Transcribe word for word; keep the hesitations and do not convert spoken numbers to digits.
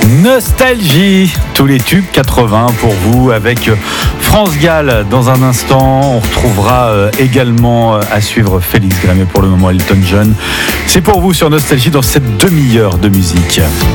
Nostalgie, tous les tubes quatre-vingts pour vous avec France Gall dans un instant. On retrouvera également à suivre Félix Gray, mais pour le moment Elton John. C'est pour vous sur Nostalgie dans cette demi-heure de musique.